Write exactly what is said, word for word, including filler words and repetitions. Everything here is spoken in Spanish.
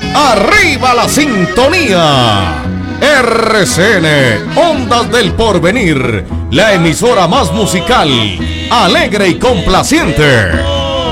¡Arriba la sintonía! R C N, Ondas del Porvenir, la emisora más musical, alegre y complaciente.